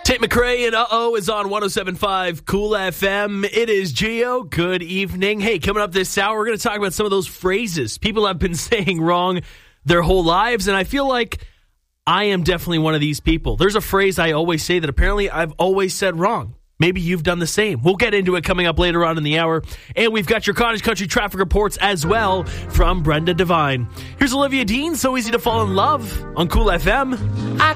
Tate McRae and Uh-Oh is on 107.5 Cool FM. It is Gio. Good evening. Hey, coming up this hour, we're going to talk about some of those phrases people have been saying wrong their whole lives, and I feel like I am definitely one of these people. There's a phrase I always say that apparently I've always said wrong. Maybe you've done the same. We'll get into it coming up later on in the hour. And we've got your Cottage Country traffic reports as well from Brenda Devine. Here's Olivia Dean, So Easy to Fall in Love on Cool FM. I